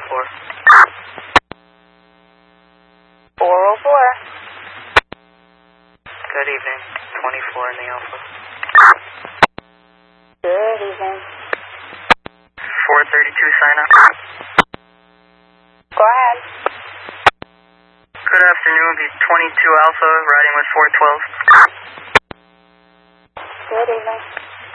404. 404. Good evening. 24 in the Alpha. Good evening. 432 sign up. Go ahead. Good afternoon. Be 22 Alpha riding with 412. Good evening.